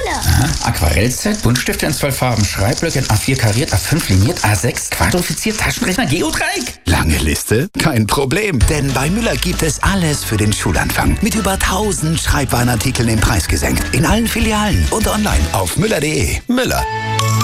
Aha. Aquarellset, Buntstifte in 12 Farben, Schreibblöcke in A4 kariert, A5 liniert, A6 quadrifiziert, Taschenrechner, Geodreieck. Lange Liste? Kein Problem, denn bei Müller gibt es alles für den Schulanfang. Mit über 1000 Schreibwarenartikeln im Preis gesenkt. In allen Filialen und online auf müller.de. Müller.